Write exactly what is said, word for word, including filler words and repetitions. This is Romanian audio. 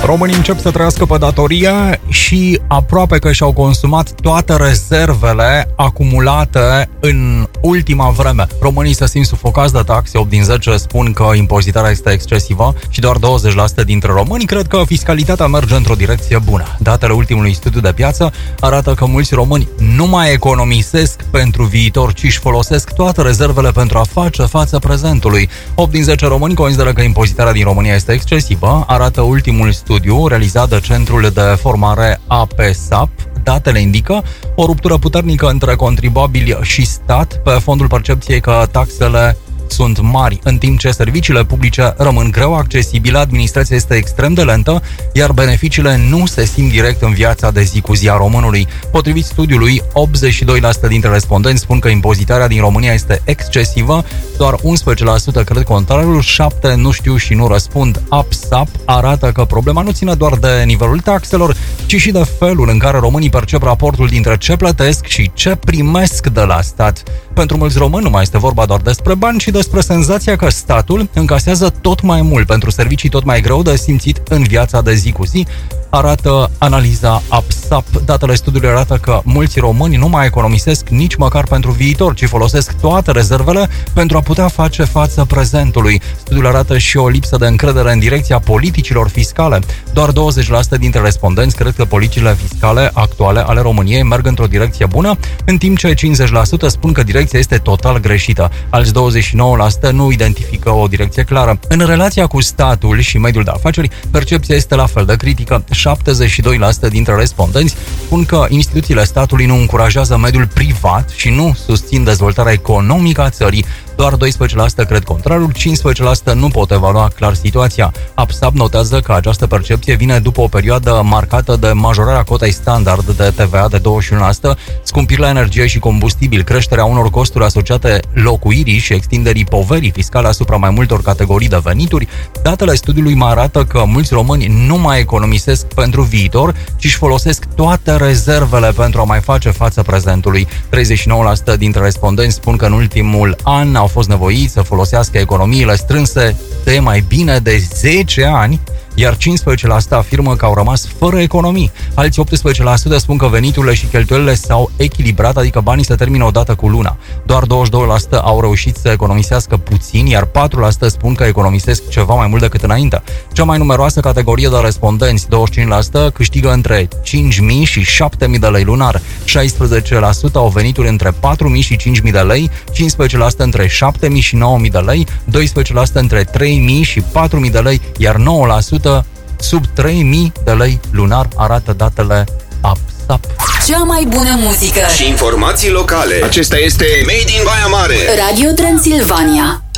Românii încep să trăiască pe datorie și aproape că și-au consumat toate rezervele acumulate în ultima vreme. Românii se simt sufocați de taxe, opt din zece spun că impozitarea este excesivă și doar douăzeci la sută dintre români cred că fiscalitatea merge într-o direcție bună. Datele ultimului studiu de piață arată că mulți români nu mai economisesc pentru viitor, ci își folosesc toate rezervele pentru a face față prezentului. opt din zece români consideră că impozitarea din România este excesivă, arată ultimul studiu realizat de Centrul de Formare A P S A P. Datele indică o ruptură puternică între contribuabili și stat pe fondul percepției că taxele sunt mari, în timp ce serviciile publice rămân greu accesibile, administrația este extrem de lentă, iar beneficiile nu se simt direct în viața de zi cu zi a românului. Potrivit studiului, optzeci și doi la sută dintre respondenți spun că impozitarea din România este excesivă, doar unsprezece la sută cred contrariul, șapte la sută nu știu și nu răspund. A P S A P arată că problema nu ține doar de nivelul taxelor, ci și de felul în care românii percep raportul dintre ce plătesc și ce primesc de la stat. Pentru mulți români nu mai este vorba doar despre bani, ci despre senzația că statul încasează tot mai mult pentru servicii tot mai greu de simțit în viața de zi cu zi, arată analiza A P S A P. Datele studiului arată că mulți români nu mai economisesc nici măcar pentru viitor, ci folosesc toate rezervele pentru a putea face față prezentului. Studiul arată și o lipsă de încredere în direcția politicilor fiscale. Doar douăzeci la sută dintre respondenți cred că politicile fiscale actuale ale României merg într-o direcție bună, în timp ce cincizeci la sută spun că direcția este total greșită. Alți douăzeci și nouă la sută nu identifică o direcție clară. În relația cu statul și mediul de afaceri, percepția este la fel de critică. șaptezeci și doi la sută dintre respondenți spun că instituțiile statului nu încurajează mediul privat și nu susțin dezvoltarea economică a țării. Doar doisprezece la sută cred contrariul, cincisprezece la sută nu pot evalua clar situația. A P S A P notează că această percepție vine după o perioadă marcată de majorarea cotei standard de T V A de douăzeci și unu la sută, scumpiri la energie și combustibil, creșterea unor costuri asociate locuirii și extinderii poverii fiscale asupra mai multor categorii de venituri. Datele studiului mai arată că mulți români nu mai economisesc pentru viitor, ci își folosesc toate rezervele pentru a mai face față prezentului. treizeci și nouă la sută dintre respondenți spun că în ultimul an au fost nevoiți să folosească economiile strânse de mai bine de zece ani, iar cincisprezece la sută afirmă că au rămas fără economii. Alții optsprezece la sută spun că veniturile și cheltuielile s-au echilibrat, adică banii se termină odată cu luna. Doar douăzeci și doi la sută au reușit să economisească puțin, iar patru la sută spun că economisesc ceva mai mult decât înainte. Cea mai numeroasă categorie de respondenți, douăzeci și cinci la sută, câștigă între cinci mii și șapte mii de lei lunar. șaisprezece la sută au venituri între patru mii și cinci mii de lei, cincisprezece la sută între șapte mii și nouă mii de lei, doisprezece la sută între trei mii și patru mii de lei, iar nouă la sută sub trei mii de lei lunar, arată datele A P S A P. Cea mai bună muzică și informații locale. Acesta este Made in Baia Mare, Radio Transilvania.